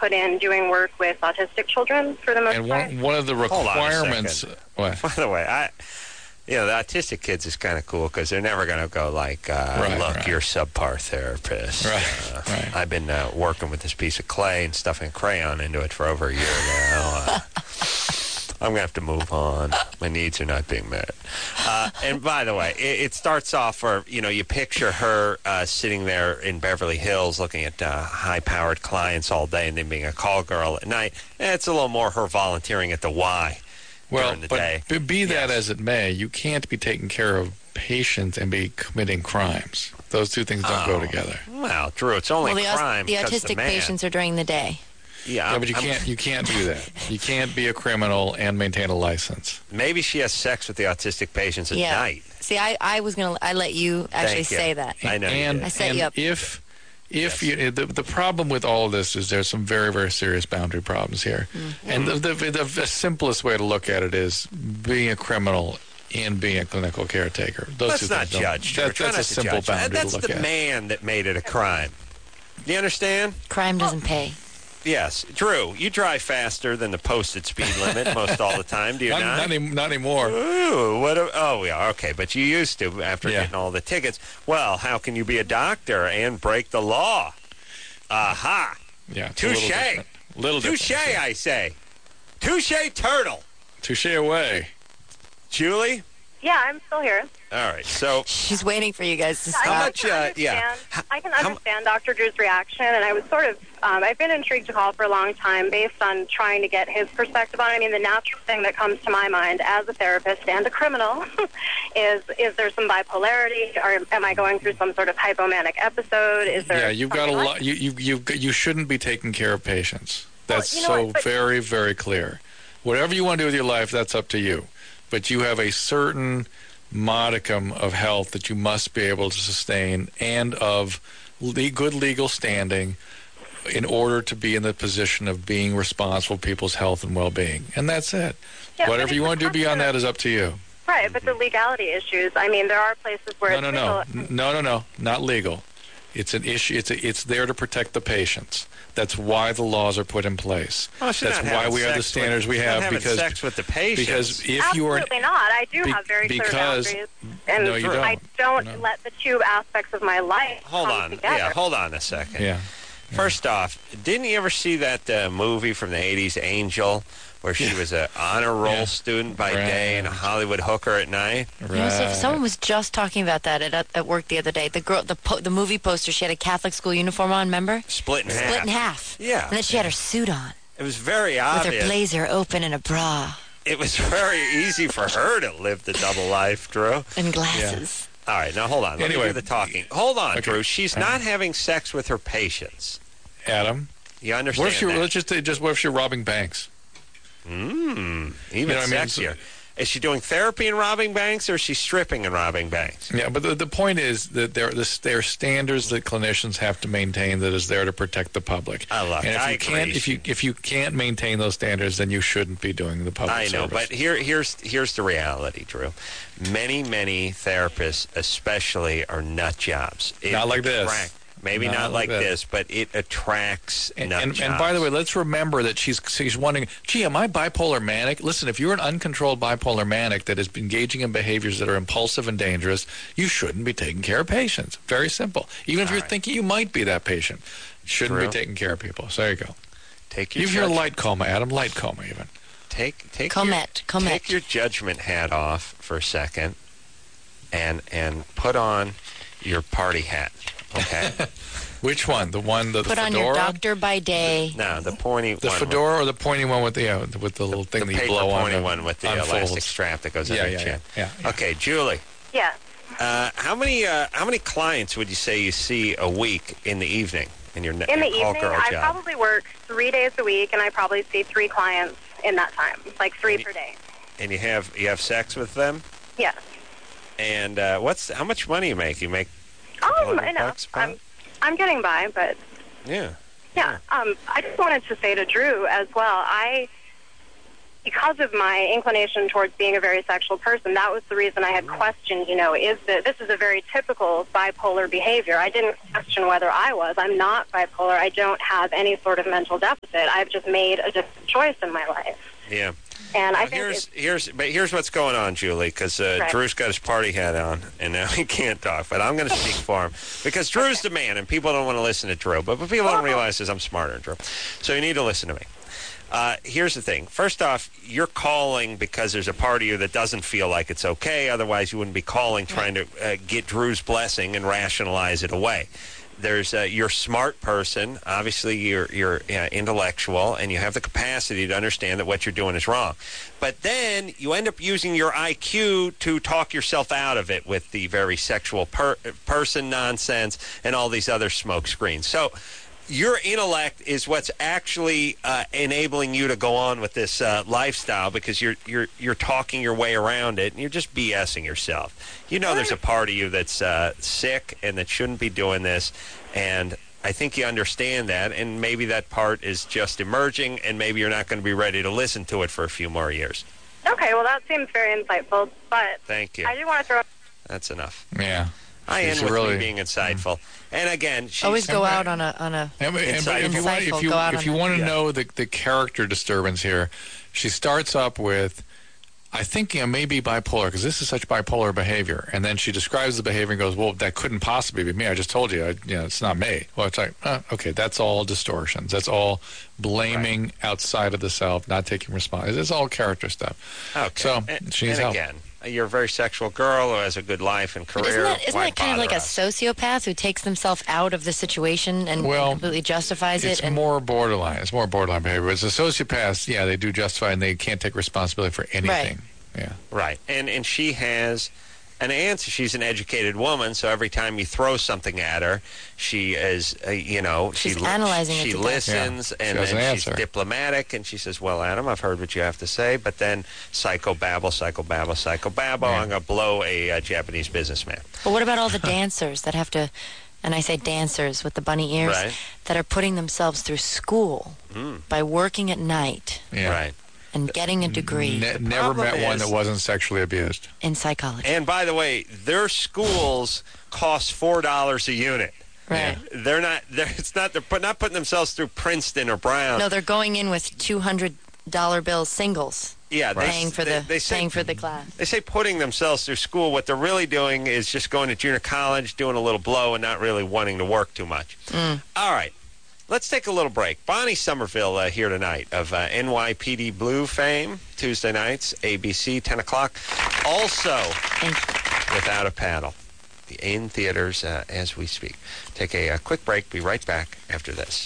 put in doing work with autistic children for the most part. And one of the requirements... What? By the way, the autistic kids is kind of cool because they're never going to go like, look, you're a subpar therapist. Right. I've been working with this piece of clay and stuffing crayon into it for over a year now. I'm going to have to move on. My needs are not being met. And by the way, it starts off where, you picture her sitting there in Beverly Hills looking at high-powered clients all day and then being a call girl at night. It's a little more her volunteering at the Y during the day. But be that as it may, you can't be taking care of patients and be committing crimes. Those two things don't go together. Well, Drew, it's only crime the because autistic patients are during the day. Yeah, but you can't do that. You can't be a criminal and maintain a license. Maybe she has sex with the autistic patients at night. See, I let you actually say that. I know. And I set you up. If the problem with all of this is there's some very, very serious boundary problems here. Mm-hmm. And the simplest way to look at it is being a criminal and being a clinical caretaker. Let's not judge. That's a simple boundary to look at. That's the man that made it a crime. Do you understand? Crime doesn't pay. Yes. Drew, you drive faster than the posted speed limit most all the time, do you not? Not anymore. Ooh, yeah, okay, but you used to after getting all the tickets. Well, how can you be a doctor and break the law? Aha. Yeah. Touche. Little Touche, I say. Touche, turtle. Touche away. Julie? Yeah, I'm still here. All right, so... She's waiting for you guys to stop. How much, I can understand Dr. Drew's reaction, and I was sort of... I've been intrigued to call for a long time based on trying to get his perspective on it. I mean, the natural thing that comes to my mind as a therapist and a criminal is there some bipolarity, or am I going through some sort of hypomanic episode? Is there... Yeah, you've got a lot... You shouldn't be taking care of patients. That's very, very clear. Whatever you want to do with your life, that's up to you. But you have a certain modicum of health that you must be able to sustain and of good legal standing in order to be in the position of being responsible for people's health and well-being. And that's it. Yeah, whatever you want to do beyond that is up to you. Right, but the legality issues, I mean, there are places where No, not legal. It's an issue. It's there to protect the patients. That's why the laws are put in place. That's why we have the standards we have. Because sex with the patients. Because if absolutely you are not. I do have very clear boundaries, and no, you don't. I don't let the two aspects of my life hold on. together. Yeah, hold on a second. Yeah. First off, didn't you ever see that movie from the 80s, Angel, where she was an honor roll student by day and a Hollywood hooker at night? Right. Someone was just talking about that at work the other day. The girl, the movie poster, she had a Catholic school uniform on, remember? Split in half. Split in half. Yeah. And then she had her suit on. It was very obvious. With her blazer open and a bra. It was very easy for her to live the double life, Drew. And glasses. Yeah. All right, now hold on. Let me do the talking. Hold on, Drew. She's not having sex with her patients. Adam, you understand that? Let's just what if she's robbing banks? Even sexier. Is she doing therapy and robbing banks, or is she stripping and robbing banks? Yeah, but the point is that there are standards that clinicians have to maintain that is there to protect the public. Look, and if you can't maintain those standards, then you shouldn't be doing the public service. I know, but here's the reality, Drew. Many therapists, especially, are nut jobs. Not like this. Maybe not like this, but it attracts nut jobs. And by the way, let's remember that she's wondering, gee, am I bipolar manic? Listen, if you're an uncontrolled bipolar manic that is engaging in behaviors that are impulsive and dangerous, you shouldn't be taking care of patients. Very simple. Even if you're thinking you might be that patient, shouldn't be taking care of people. So there you go. You've your light coma, Adam. Light coma, even. Take your judgment hat off for a second and put on your party hat. Okay. Which one? The one the put fedora? On your doctor by day. No, the pointy. The fedora or the pointy one with the little thing that you blow on. The pointy one with the elastic strap that goes under your chin. Yeah. Okay, Julie. Yeah. How many clients would you say you see a week in the evening in your call girl job? I probably work 3 days a week, and I probably see 3 clients in that time, like 3 per day. And you have sex with them? Yes. And how much money you make? You make enough. I'm getting by, but yeah. I just wanted to say to Drew as well. because of my inclination towards being a very sexual person, that was the reason I had questioned, this is a very typical bipolar behavior. I didn't question whether I was. I'm not bipolar. I don't have any sort of mental deficit. I've just made a different choice in my life. Yeah. And I think here's what's going on, Julie, because Drew's got his party hat on, and now he can't talk. But I'm going to speak for him because Drew's the man, and people don't want to listen to Drew. But what people don't realize is I'm smarter than Drew, so you need to listen to me. Here's the thing. First off, you're calling because there's a part of you that doesn't feel like it's okay. Otherwise, you wouldn't be calling trying to get Drew's blessing and rationalize it away. There's you're a smart person. Obviously, you're intellectual, and you have the capacity to understand that what you're doing is wrong. But then you end up using your IQ to talk yourself out of it with the very sexual person nonsense and all these other smoke screens. So your intellect is what's actually enabling you to go on with this lifestyle because you're talking your way around it, and you're just BSing yourself. There's a part of you that's sick and that shouldn't be doing this, and I think you understand that, and maybe that part is just emerging, and maybe you're not going to be ready to listen to it for a few more years. Okay, well, that seems very insightful, but thank you. I do want to throw... That's enough. Yeah. I end with me being insightful. And again, she's always go out on a if you want to know the character disturbance here, she starts up with, I think maybe bipolar, because this is such bipolar behavior, and then she describes the behavior and goes, well, that couldn't possibly be me. I just told you, it's not me. Well, it's like, okay, that's all distortions. That's all blaming outside of the self, not taking responsibility. It's all character stuff. Okay. So she needs help. Again, you're a very sexual girl who has a good life and career. Isn't that kind of like a sociopath who takes themselves out of the situation and completely justifies it? It's more borderline. It's more borderline behavior. It's a sociopath, they do justify and they can't take responsibility for anything. Right. Yeah. Right. And she has an answer. She's an educated woman, so every time you throw something at her, she is, she's analyzing it. She listens, and then she's diplomatic, and she says, well, Adam, I've heard what you have to say, but then psychobabble. Yeah. I'm going to blow a Japanese businessman. But what about all the dancers that have to, and I say dancers with the bunny ears, that are putting themselves through school by working at night? Yeah. Right. And getting a degree. Never met one that wasn't sexually abused. In psychology. And by the way, their schools cost $4 a unit. Right. They're not putting themselves through Princeton or Brown. No, they're going in with $200 bill singles. Yeah, paying for the class. They say putting themselves through school. What they're really doing is just going to junior college, doing a little blow, and not really wanting to work too much. All right. Let's take a little break. Bonnie Somerville here tonight of NYPD Blue fame, Tuesday nights, ABC, 10 o'clock. Also, Without a Paddle, in theaters as we speak. Take a quick break. Be right back after this.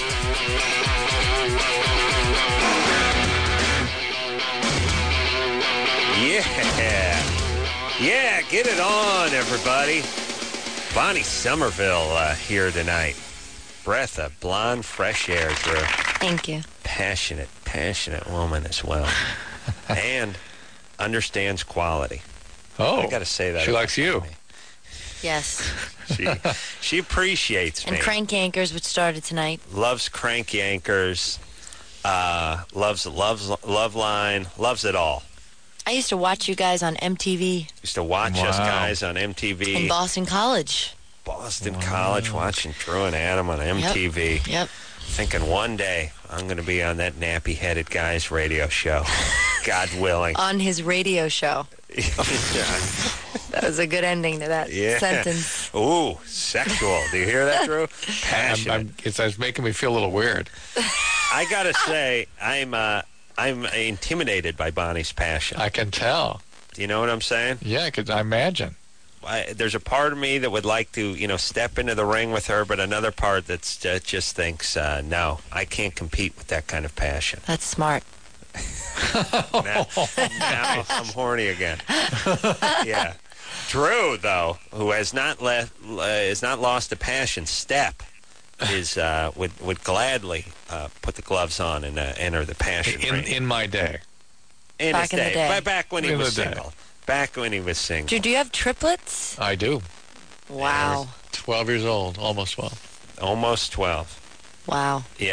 Yeah, get it on, everybody. Bonnie Somerville here tonight. Breath of blonde, fresh air, Drew. Thank you. Passionate woman as well. And understands quality. Oh, I got to say that. She likes you. Yes. She appreciates me. And Crank Yankers, which started tonight. Loves Crank Yankers. Loves Loveline. Loves it all. I used to watch you guys on MTV. Used to watch us guys on MTV. In Boston College. College, watching Drew and Adam on MTV. Yep. Thinking one day I'm going to be on that nappy-headed guy's radio show. God willing. On his radio show. That was a good ending to that sentence. Ooh, sexual. Do you hear that, Drew? Passionate. It's making me feel a little weird. I got to say, I'm intimidated by Bonnie's passion. I can tell. Do you know what I'm saying? Yeah, I imagine. There's a part of me that would like to, step into the ring with her, but another part that just thinks, no, I can't compete with that kind of passion. That's smart. now I'm horny again. Yeah. Drew, though, who has not lost a passion step, would gladly put the gloves on and enter the passion ring. In my day. Back in the day. Back when he was single. Back when he was single. Do you have triplets? I do. Wow. 12 years old, almost 12. Almost 12. Wow. Yeah.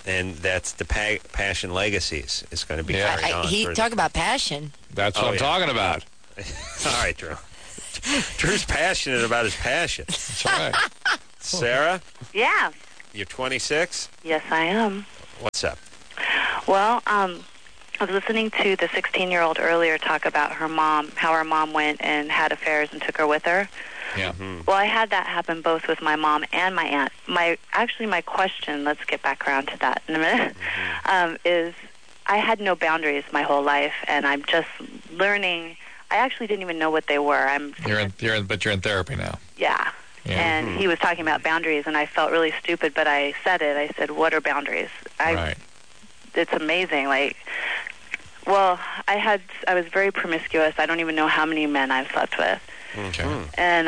And that's the Passion Legacies is going to be carried on. Talk about passion. That's what I'm talking about. All right, Drew. Drew's passionate about his passion. That's right. Sarah? Yeah. You're 26? Yes, I am. What's up? Well, I was listening to the 16-year-old earlier talk about her mom, how her mom went and had affairs and took her with her. Yeah. Mm-hmm. Well, I had that happen both with my mom and my aunt. My question, let's get back around to that in a minute, is I had no boundaries my whole life, and I'm just learning. I actually didn't even know what they were. But you're in therapy now. Yeah. And he was talking about boundaries, and I felt really stupid, but I said it. I said, what are boundaries? Right. It's amazing. I was very promiscuous. I don't even know how many men I've slept with. Okay. And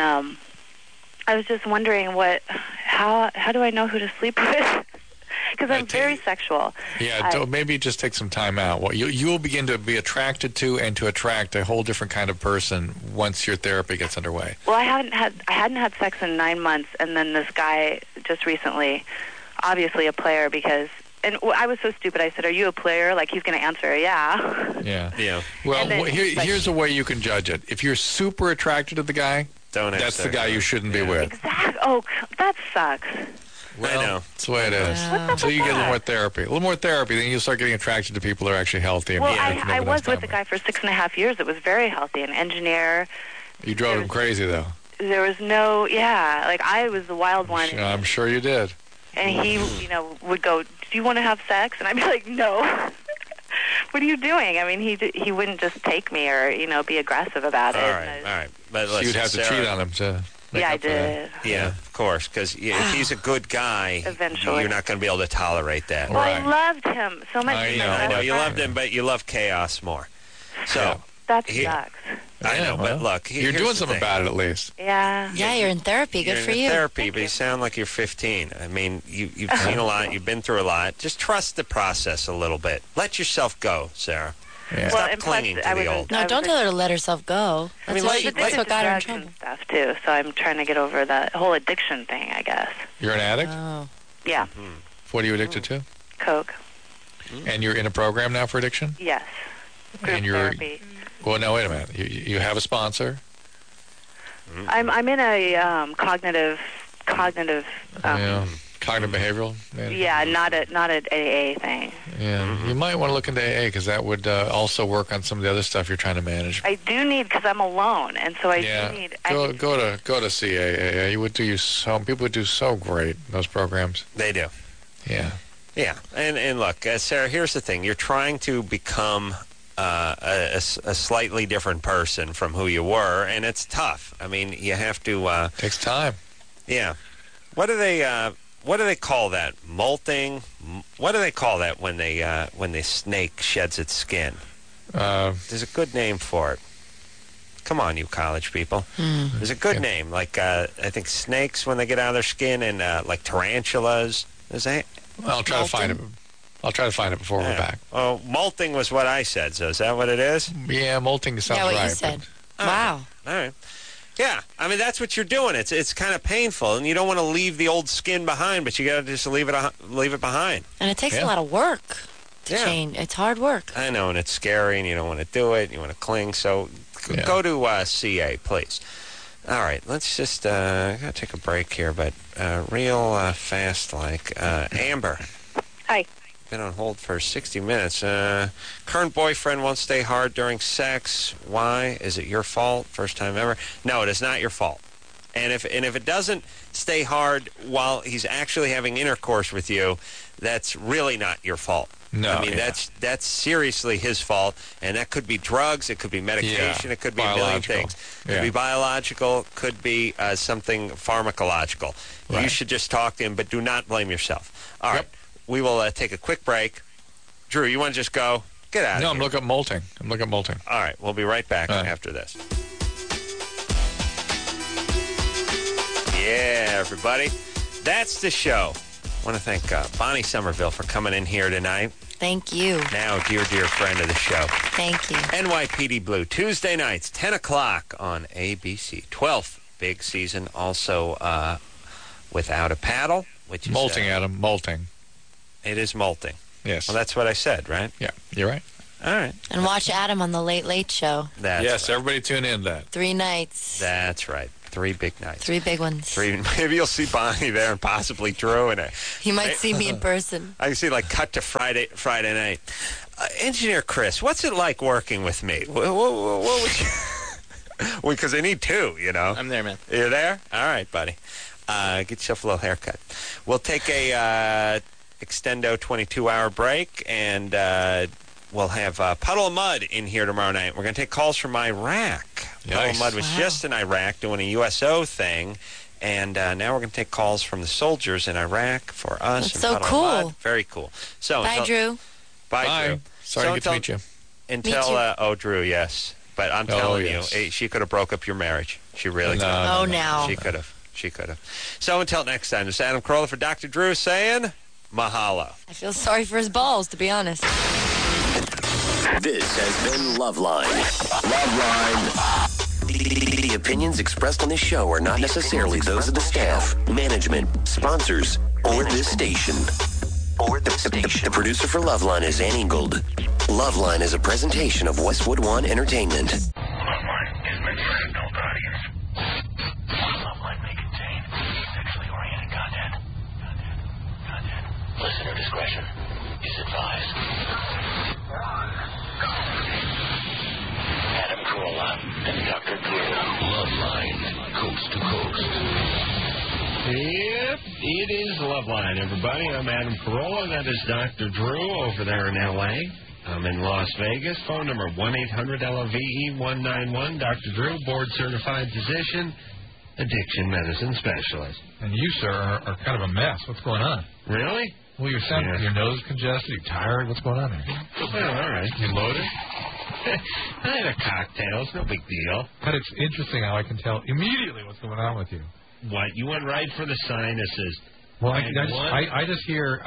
I was just wondering how do I know who to sleep with? Because I'm very sexual. Yeah, maybe just take some time out. You will begin to be attracted to and to attract a whole different kind of person once your therapy gets underway. Well, I hadn't had sex in 9 months, and then this guy just recently, obviously a player, and I was so stupid. I said, "Are you a player?" Like he's going to answer, "Yeah." Yeah. Well, here's a way you can judge it. If you're super attracted to the guy, that's the guy you shouldn't be with. Exactly. Oh, that sucks. Well, I know. That's the way it is. Until you get a little more therapy. Then you'll start getting attracted to people that are actually healthy. Well, I was with the guy for 6.5 years. It was very healthy. An engineer. You drove him crazy, though. There was no, I was the wild one. I'm sure you did. And he, would go, "Do you want to have sex?" And I'd be like, "No." What are you doing? I mean, he wouldn't just take me or, be aggressive about it. All right. But listen, you'd have to cheat on him to make I up for did. that. Yeah, of course, because if he's a good guy, eventually you're not going to be able to tolerate that. Well, I loved him so much. I know. You loved him, but you love chaos more. So that sucks. I know, but look, you're doing something about it at least. Yeah. Yeah, you're in therapy. Good for you. You're in therapy, but you sound like you're 15. I mean, you've seen a lot. You've been through a lot. Just trust the process a little bit. Let yourself go, Sarah. Yeah. Stop clinging to the old. No, don't tell her to let herself go. That's what got her in trouble. And stuff too. So I'm trying to get over that whole addiction thing, I guess. You're an addict? Oh. Yeah. What are you addicted to? Coke. And you're in a program now for addiction? Yes. Group therapy. Well, no, wait a minute. You have a sponsor? I'm in a cognitive. Cognitive behavioral management? Yeah, not an AA thing. Yeah, you might want to look into AA because that would also work on some of the other stuff you're trying to manage. I do need, because I'm alone, and so I do need. Go to CAA. Some people would do so great in those programs. They do. Yeah. Yeah, and look, Sarah. Here's the thing: you're trying to become a slightly different person from who you were, and it's tough. I mean, you have to. Takes time. Yeah. What do they call that? Molting? What do they call that when the snake sheds its skin? There's a good name for it. Come on, you college people. There's a good name. Like I think snakes when they get out of their skin, and like tarantulas. I'll try to find it. I'll try to find it before we're back. Oh, molting was what I said. So is that what it is? Yeah, molting sounds right. Yeah, what you said. Wow. All right. Yeah, I mean that's what you're doing. It's kind of painful, and you don't want to leave the old skin behind, but you got to just leave it behind. And it takes a lot of work to change. It's hard work. I know, and it's scary, and you don't want to do it. You want to cling. So go to CA, please. All right, let's just gotta take a break here, but real fast, like Amber. Hi. Been on hold for 60 minutes. Current boyfriend won't stay hard during sex. Why? Is it your fault? First time ever? No, it is not your fault. And if it doesn't stay hard while he's actually having intercourse with you, that's really not your fault. No, I mean that's seriously his fault, and that could be drugs, it could be medication, it could be a million things. It could be biological, could be something pharmacological. Right. You should just talk to him, but do not blame yourself. All right. We will take a quick break. Drew, you want to just go? Get out of here. No, I'm looking at molting. All right, we'll be right back after this. Yeah, everybody. That's the show. I want to thank Bonnie Somerville for coming in here tonight. Thank you. Now, dear friend of the show. Thank you. NYPD Blue, Tuesday nights, 10 o'clock on ABC. 12th big season, also Without a Paddle, which is... Molting, Adam, molting. It is molting. Yes. Well, that's what I said, right? Yeah, you're right. All right. And watch Adam on the Late Late Show. Yes, everybody tune in that. 3 nights. That's right. 3 big nights. 3 big ones. Maybe you'll see Bonnie there and possibly Drew. He might see me in person. I can see, like, cut to Friday night. Engineer Chris, what's it like working with me? What would you... Because I need 2, you know. I'm there, man. You're there? All right, buddy. Get yourself a little haircut. We'll take a extendo 22-hour break, and we'll have Puddle of Mud in here tomorrow night. We're going to take calls from Iraq. Nice. Puddle of Mud was just in Iraq doing a USO thing, and now we're going to take calls from the soldiers in Iraq for us. That's and so Puddle cool. of Mud. Very cool. So Bye, Drew. Bye, Drew. Sorry to meet you. Until, Drew, yes. But I'm telling you, she could have broke up your marriage. She really could have. Now. She could have. So until next time, this is Adam Carolla for Dr. Drew saying mahalo. I feel sorry for his balls, to be honest. This has been Loveline. Loveline. The opinions expressed on this show are not necessarily those of the staff, management, sponsors, or this station. The producer for Loveline is Ann Ingold. Loveline is a presentation of Westwood One Entertainment. Loveline is meant for an adult audience. Loveline may contain sexually oriented content. Listener discretion is advised. Adam Carolla and Dr. Drew. Loveline, coast to coast. Yep, it is Loveline, everybody. I'm Adam Carolla. That is Dr. Drew over there in L.A. I'm in Las Vegas. Phone number 1-800-LOVE-191. Dr. Drew, board-certified physician, addiction medicine specialist. And you, sir, are kind of a mess. What's going on? Really? Well, your nose is congested. You're tired. What's going on there? Well, all right. You loaded? I had a cocktail. It's no big deal. But it's interesting how I can tell immediately what's going on with you. What? You went right for the sinuses. Well, I just hear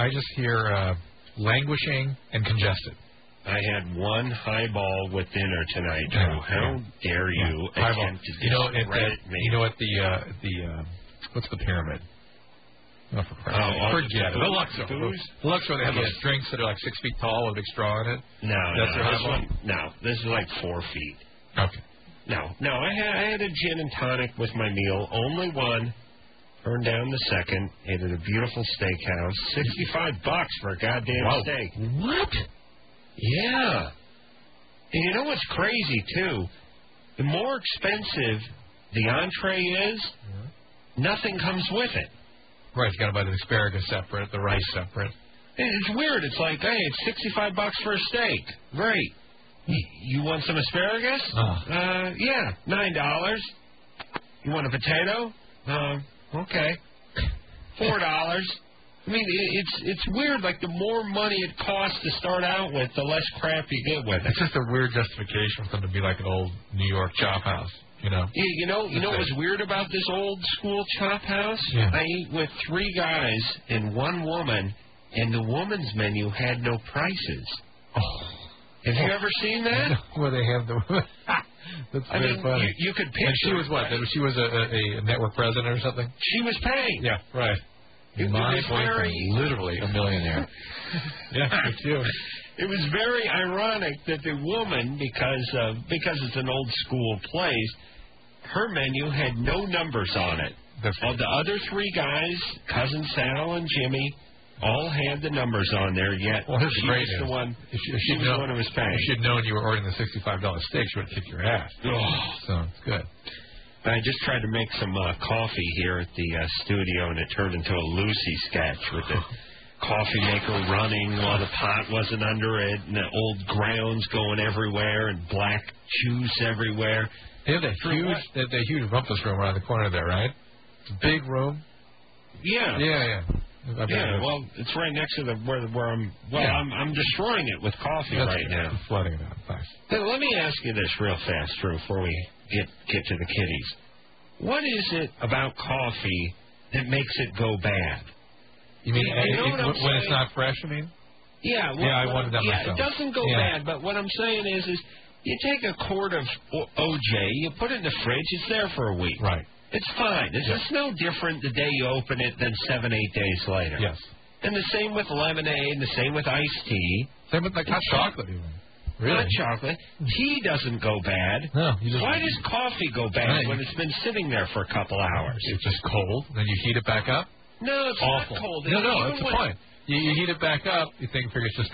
languishing and congested. I had one highball with dinner tonight, Drew. How dare you attempt to discredit me? You know what what's the pyramid? Oh, for Christ's sake. Forget it. The Luxor. The Luxor, they have those drinks that are like 6 feet tall with a big straw in it. This is like 4 feet. Okay. No, I had a gin and tonic with my meal. Only one. Turned down the second. Ate at a beautiful steakhouse. $65 for a goddamn steak. What? Yeah. And you know what's crazy, too? The more expensive the entree is, nothing comes with it. Right, you got to buy the asparagus separate, the rice separate. It's weird. It's like, hey, it's $65 for a steak. Great. You want some asparagus? Yeah, $9. You want a potato? Okay. $4. I mean, it's weird. Like, the more money it costs to start out with, the less crap you get with it. It's just a weird justification for them to be like an old New York chop house, you know? Yeah, you know what's weird about this old school chop house? Yeah. I ate with 3 guys and 1 woman, and the woman's menu had no prices. Oh. Have you ever seen that? Where they have the... That's very funny. You could picture... And she was what? She was a network president or something? She was paying. Yeah, right. My boyfriend, literally a millionaire. Yeah, it's you. It was very ironic that the woman, because it's an old school place, her menu had no numbers on it. Of the other 3 guys, Cousin Sal and Jimmy, all had the numbers on there, yet she was the one. She was the one who was paying. If she'd known you were ordering the $65 steak, she would have kicked your ass. So it's good. I just tried to make some coffee here at the studio, and it turned into a Lucy sketch with the coffee maker running while the pot wasn't under it, and the old grounds going everywhere, and black juice everywhere. They have that huge rumpus room around the corner there, right? It's a big room. Yeah. Yeah. Well, it's right next to where I'm. Well, yeah. I'm destroying it with coffee now. Flooding it out. Nice. Hey, let me ask you this real fast, Drew, before we get to the kiddies. What is it about coffee that makes it go bad? You mean when it's not fresh? I mean. Yeah. Well, I wanted that myself. It doesn't go bad, but what I'm saying is you take a quart of OJ, you put it in the fridge, it's there for a week. Right. It's fine. It's no different the day you open it than 7-8 days later. Yes. And the same with lemonade, and the same with iced tea. Same with hot chocolate even. Really? Hot chocolate. Tea doesn't go bad. No. Why does coffee go bad when it's been sitting there for a couple hours? It's just cold, then you heat it back up? No, it's awful. Not cold. No, that's the point. You heat it back up, you figure it's just